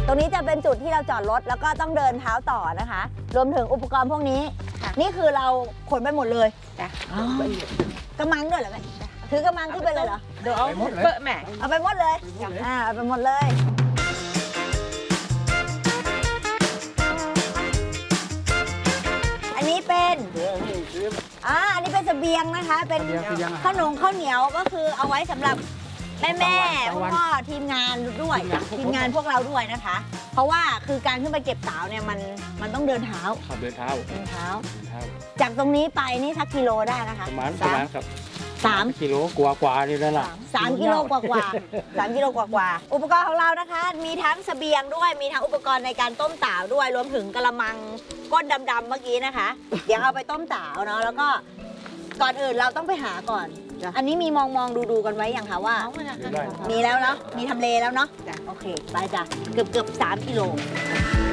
ตรงนี้จะเป็นจุดที่เราจอดรถแล้วก็ต้องเดินเท้าต่อนะคะ รวมถึงอุปกรณ์พวกนี้ นี่คือเราขนไปหมดเลยกระมังด้วยเหรอแม่ถือกระมังขึ้นไปเลยเหรอเดี๋ยวเอาเปิดแม่เอาไปหมดเลยเอาไปหมดเลยอันนี้เป็นอันนี้เป็นเสบียงนะคะเป็นข้าวเหนียวก็คือเอาไว้สำหรับแม่พ่อทีมงานด้วยทีมงานพวกเราด้วยนะคะ เพราะว่าคือการขึ้นไปเก็บสาวเนี่ยมันต้องเดินเท้าเดินเท้าจากตรงนี้ไปนี่สักกิโลได้นะคะประมาณครับ 3 กิโลกว่านี่แล้วล่ะ 3 กิโลกว่า3 กิโลกว่าอุปกรณ์ของเรานะคะมีทั้งเสบียงด้วยมีทั้งอุปกรณ์ในการต้มสาวด้วยรวมถึงกระมังก้นดำๆเมื่อกี้นะคะเดี๋ยวเอาไปต้มสาวเนาะแล้วก็ก่อนอื่นเราต้องไปหาก่อนอันนี้มีมองดูกันไว้อย่างคะว่ามีแล้วเนาะมีทำเลแล้วเนาะโอเคไปจ้ะเกือบ3 กิโล